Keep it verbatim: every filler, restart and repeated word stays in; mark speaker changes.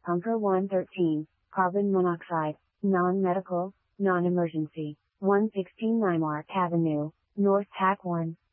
Speaker 1: Bunker one thirteen, carbon monoxide, non-medical, non-emergency, one sixteen Naimark Avenue, North Tack one.